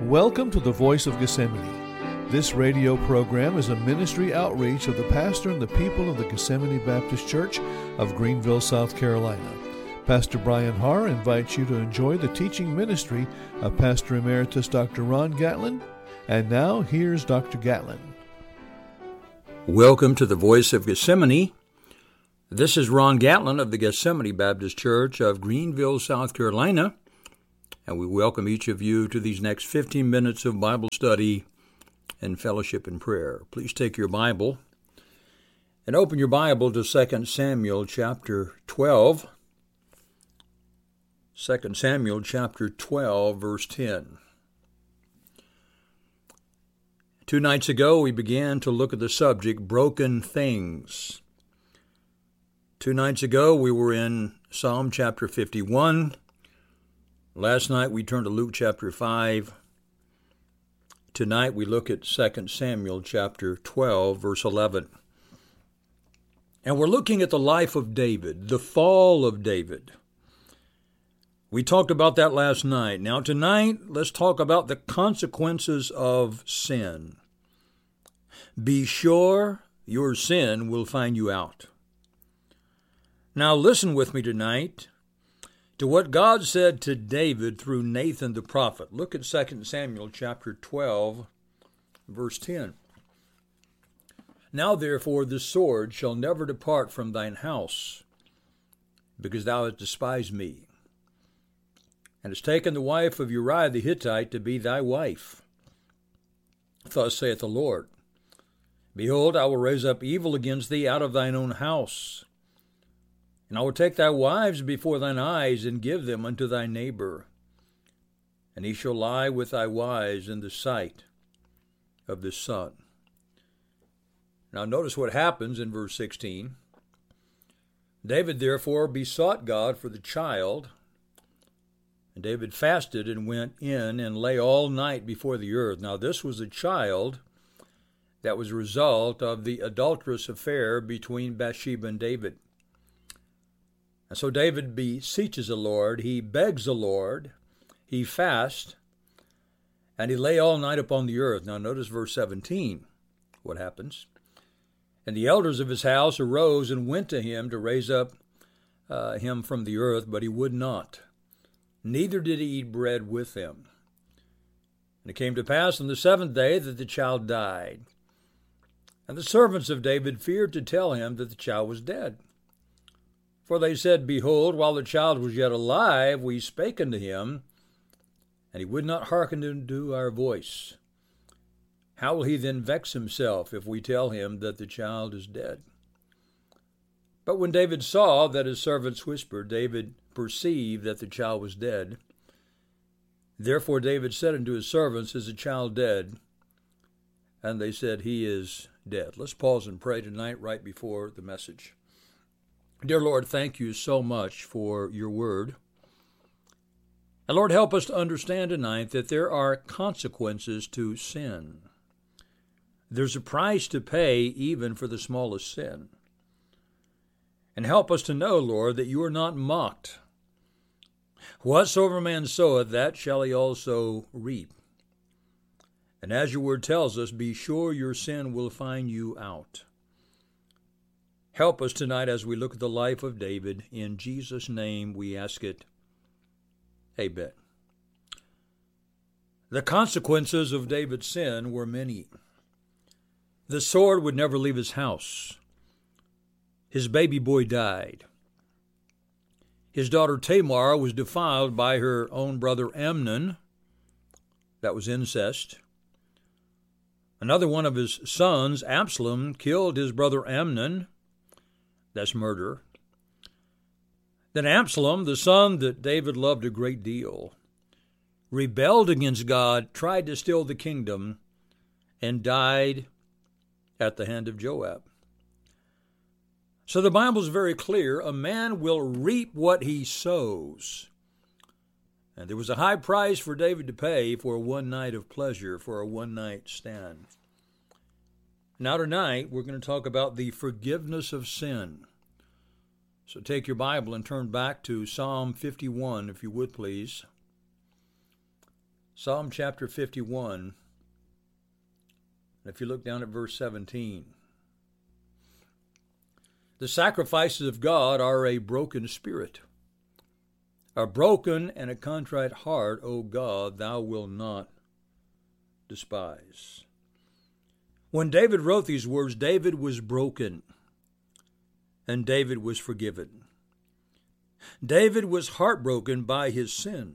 Welcome to the Voice of Gethsemane. This radio program is a ministry outreach of the pastor and the people of the Gethsemane Baptist Church of Greenville, South Carolina. Pastor Brian Harr invites you to enjoy the teaching ministry of Pastor Emeritus Dr. Ron Gatlin. And now, here's Dr. Gatlin. Welcome to the Voice of Gethsemane. This is Ron Gatlin of the Gethsemane Baptist Church of Greenville, South Carolina. And we welcome each of you to these next 15 minutes of Bible study and fellowship and prayer. Please take your Bible and open your Bible to 2 Samuel chapter 12. 2 Samuel chapter 12, verse 10. 2 nights ago, we began to look at the subject, broken things. 2 nights ago, we were in Psalm chapter 51. Last night, we turned to Luke chapter 5. Tonight, we look at 2 Samuel chapter 12, verse 11. And we're looking at the life of David, the fall of David. We talked about that last night. Now, tonight, let's talk about the consequences of sin. Be sure your sin will find you out. Now, listen with me tonight to what God said to David through Nathan the prophet. Look at 2 Samuel chapter 12, verse 10. Now therefore the sword shall never depart from thine house, because thou hast despised me, and hast taken the wife of Uriah the Hittite to be thy wife. Thus saith the Lord, Behold, I will raise up evil against thee out of thine own house, and I will take thy wives before thine eyes, and give them unto thy neighbor. And he shall lie with thy wives in the sight of the sun. Now notice what happens in verse 16. David therefore besought God for the child. And David fasted and went in and lay all night before the earth. Now this was a child that was a result of the adulterous affair between Bathsheba and David. And so David beseeches the Lord, he begs the Lord, he fasts, and he lay all night upon the earth. Now notice verse 17, what happens. And the elders of his house arose and went to him to raise up him from the earth, but he would not. Neither did he eat bread with them. And it came to pass on the seventh day that the child died. And the servants of David feared to tell him that the child was dead. For they said, Behold, while the child was yet alive, we spake unto him, and he would not hearken unto our voice. How will he then vex himself if we tell him that the child is dead? But when David saw that his servants whispered, David perceived that the child was dead. Therefore David said unto his servants, Is the child dead? And they said, He is dead. Let's pause and pray tonight right before the message. Dear Lord, thank you so much for your word. And Lord, help us to understand tonight that there are consequences to sin. There's a price to pay even for the smallest sin. And help us to know, Lord, that you are not mocked. Whatsoever man soweth, that shall he also reap. And as your word tells us, be sure your sin will find you out. Help us tonight as we look at the life of David. In Jesus' name we ask it. Amen. The consequences of David's sin were many. The sword would never leave his house. His baby boy died. His daughter Tamar was defiled by her own brother Amnon. That was incest. Another one of his sons, Absalom, killed his brother Amnon. That's murder. Then Absalom, the son that David loved a great deal, rebelled against God, tried to steal the kingdom, and died at the hand of Joab. So the Bible is very clear. A man will reap what he sows. And there was a high price for David to pay for one night of pleasure, for a one-night stand. Now tonight, we're going to talk about the forgiveness of sin. So take your Bible and turn back to Psalm 51, if you would please. Psalm chapter 51, if you look down at verse 17, the sacrifices of God are a broken spirit. A broken and a contrite heart, O God, thou wilt not despise. When David wrote these words, David was broken, and David was forgiven. David was heartbroken by his sin.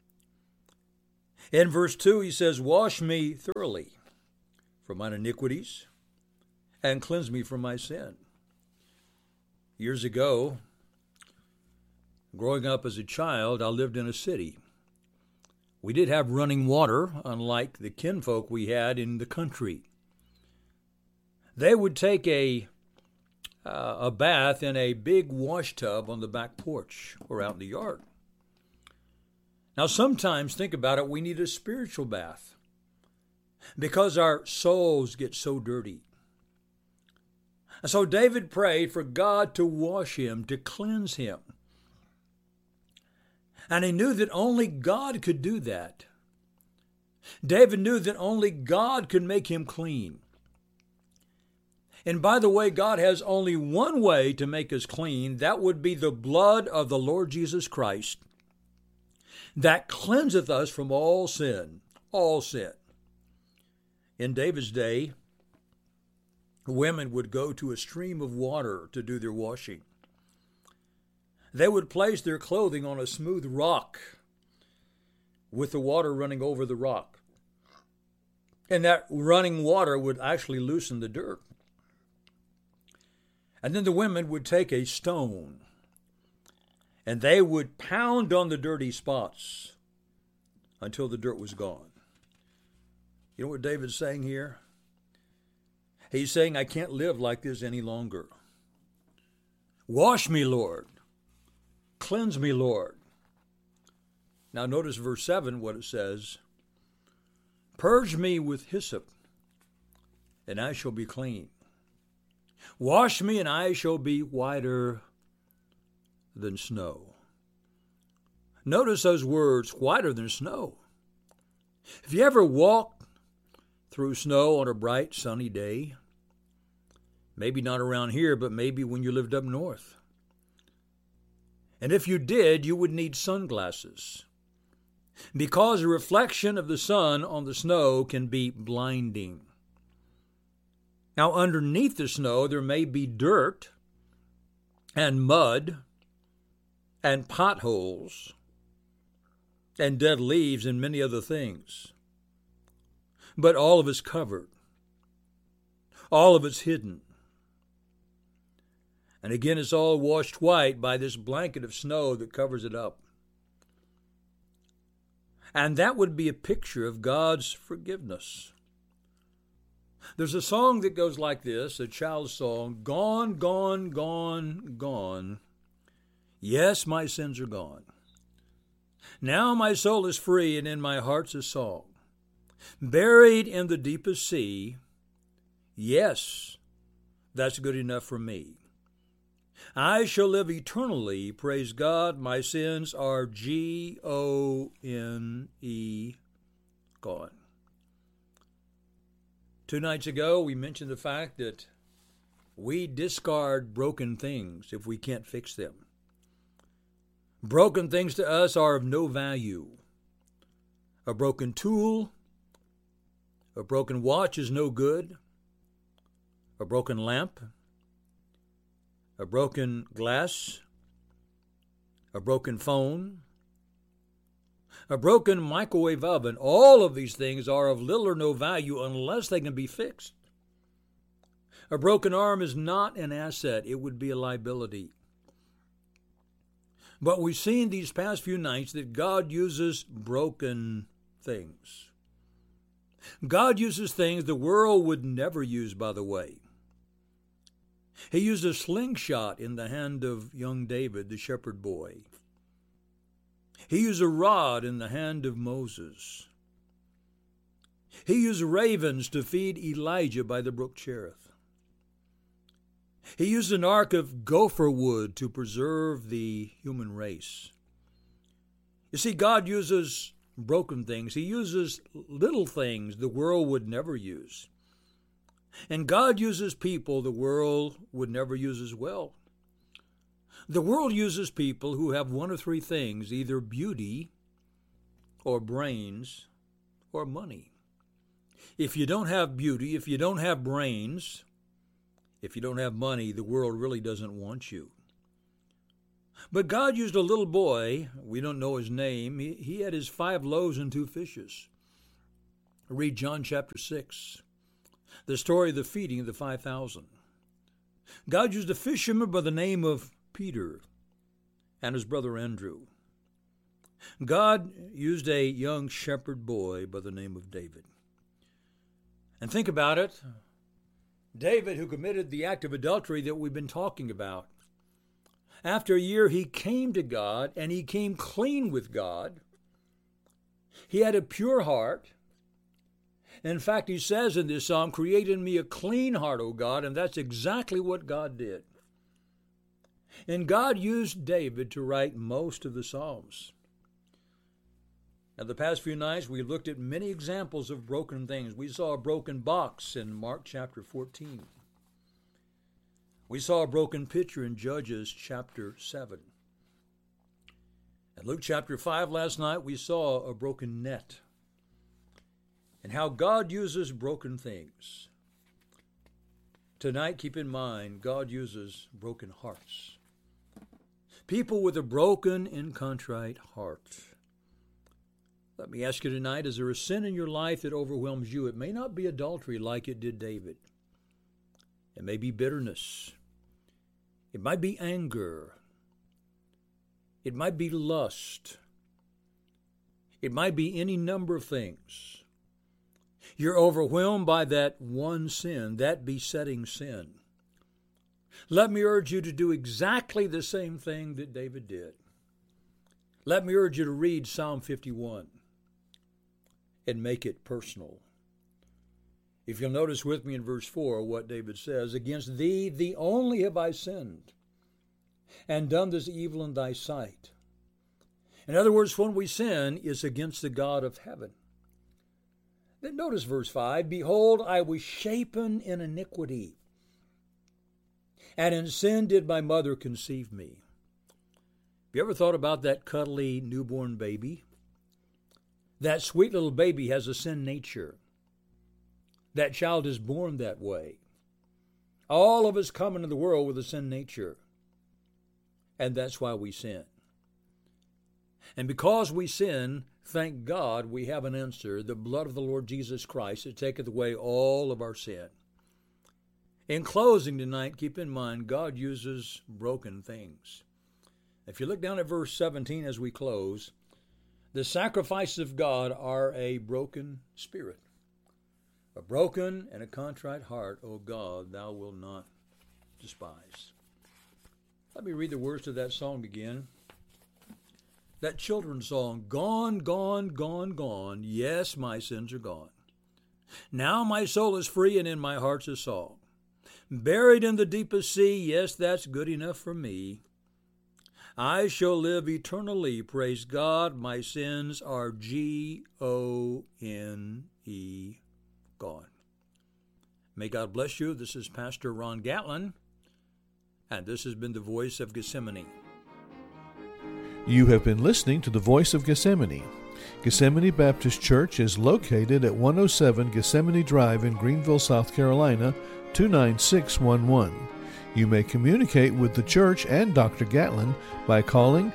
In verse 2, he says, "Wash me thoroughly from mine iniquities, and cleanse me from my sin." Years ago, growing up as a child, I lived in a city. We did have running water, unlike the kinfolk we had in the country. They would take a bath in a big wash tub on the back porch or out in the yard. Now, sometimes, think about it, we need a spiritual bath because our souls get so dirty. And so David prayed for God to wash him, to cleanse him. And he knew that only God could do that. David knew that only God could make him clean. And by the way, God has only one way to make us clean. That would be the blood of the Lord Jesus Christ that cleanseth us from all sin, all sin. In David's day, women would go to a stream of water to do their washing. They would place their clothing on a smooth rock with the water running over the rock. And that running water would actually loosen the dirt. And then the women would take a stone and they would pound on the dirty spots until the dirt was gone. You know what David's saying here? He's saying, I can't live like this any longer. Wash me, Lord. Cleanse me, Lord. Now notice verse 7, what it says. Purge me with hyssop, and I shall be clean. Wash me, and I shall be whiter than snow. Notice those words, whiter than snow. Have you ever walked through snow on a bright, sunny day? Maybe not around here, but maybe when you lived up north. And if you did, you would need sunglasses, because the reflection of the sun on the snow can be blinding. Now, underneath the snow, there may be dirt and mud and potholes and dead leaves and many other things. But all of it's covered. All of it's hidden. And again, it's all washed white by this blanket of snow that covers it up. And that would be a picture of God's forgiveness. There's a song that goes like this, a child's song, gone, gone, gone, gone. Yes, my sins are gone. Now my soul is free, and in my heart's a song. Buried in the deepest sea, yes, that's good enough for me. I shall live eternally, praise God, my sins are Gone, gone. 2 nights ago, we mentioned the fact that we discard broken things if we can't fix them. Broken things to us are of no value. A broken tool, a broken watch is no good. A broken lamp, a broken glass, a broken phone, a broken microwave oven, all of these things are of little or no value unless they can be fixed. A broken arm is not an asset, it would be a liability. But we've seen these past few nights that God uses broken things. God uses things the world would never use, by the way. He used a slingshot in the hand of young David, the shepherd boy. He used a rod in the hand of Moses. He used ravens to feed Elijah by the brook Cherith. He used an ark of gopher wood to preserve the human race. You see, God uses broken things. He uses little things the world would never use. And God uses people the world would never use as well. The world uses people who have one of three things, either beauty or brains or money. If you don't have beauty, if you don't have brains, if you don't have money, the world really doesn't want you. But God used a little boy, we don't know his name, he had his 5 loaves and 2 fishes. Read John chapter 6, the story of the feeding of the 5,000. God used a fisherman by the name of Peter and his brother Andrew. God used a young shepherd boy by the name of David. And think about it, David, who committed the act of adultery that we've been talking about, after a year he came to God and he came clean with God. He had a pure heart. In fact, he says in this psalm, "Create in me a clean heart, O God," and that's exactly what God did. And God used David to write most of the Psalms. Now, the past few nights, we looked at many examples of broken things. We saw a broken box in Mark chapter 14. We saw a broken pitcher in Judges chapter 7. In Luke chapter 5 last night, we saw a broken net and how God uses broken things. Tonight, keep in mind, God uses broken hearts. People with a broken and contrite heart. Let me ask you tonight, is there a sin in your life that overwhelms you? It may not be adultery like it did David. It may be bitterness. It might be anger. It might be lust. It might be any number of things. You're overwhelmed by that one sin, that besetting sin. Let me urge you to do exactly the same thing that David did. Let me urge you to read Psalm 51 and make it personal. If you'll notice with me in verse 4 what David says, "Against thee, thee only have I sinned, and done this evil in thy sight." In other words, when we sin, it's against the God of heaven. Then notice verse 5, "Behold, I was shapen in iniquity, and in sin did my mother conceive me." Have you ever thought about that cuddly newborn baby? That sweet little baby has a sin nature. That child is born that way. All of us come into the world with a sin nature. And that's why we sin. And because we sin, thank God we have an answer, the blood of the Lord Jesus Christ that taketh away all of our sin. In closing tonight, keep in mind, God uses broken things. If you look down at verse 17 as we close, the sacrifices of God are a broken spirit. A broken and a contrite heart, O God, thou wilt not despise. Let me read the words to that song again. That children's song, "Gone, gone, gone, gone, yes, my sins are gone. Now my soul is free and in my heart's a song. Buried in the deepest sea, yes, that's good enough for me. I shall live eternally, praise God, my sins are Gone, gone." May God bless you. This is Pastor Ron Gatlin, and this has been the Voice of Gethsemane. You have been listening to the Voice of Gethsemane. Gethsemane Baptist Church is located at 107 Gethsemane Drive in Greenville, South Carolina, 29611. You may communicate with the church and Dr. Gatlin by calling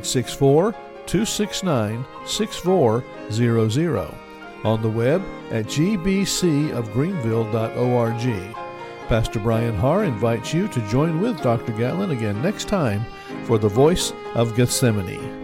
864-269-6400, on the web at gbcofgreenville.org. Pastor Brian Harr invites you to join with Dr. Gatlin again next time for the Voice of Gethsemane.